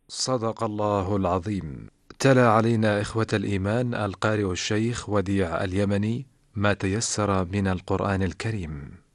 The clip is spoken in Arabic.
صدق الله العظيم. تلا علينا إخوة الإيمان القارئ الشيخ وديع اليمني ما تيسر من القرآن الكريم.